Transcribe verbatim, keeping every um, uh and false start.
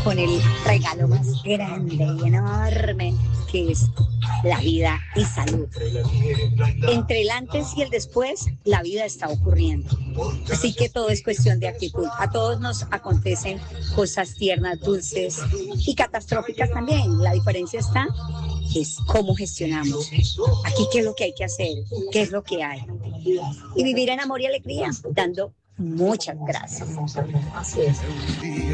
con el regalo más grande y enorme que es la vida y salud. Entre el antes y el después, la vida está ocurriendo. Así que todo es cuestión de actitud. A todos nos acontecen cosas tiernas, dulces y catastróficas también. La diferencia está es cómo gestionamos. Aquí, ¿qué es lo que hay que hacer? ¿Qué es lo que hay? Y vivir en amor y alegría, dando muchas gracias.